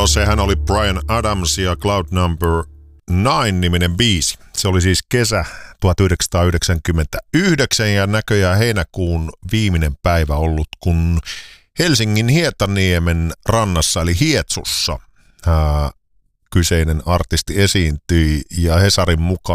No sehän oli Bryan Adams ja Cloud Number 9-niminen biisi. Se oli siis kesä 1999 ja näköjään heinäkuun viimeinen päivä ollut, kun Helsingin Hietaniemen rannassa eli Hietsussa kyseinen artisti esiintyi ja Hesarin mukaan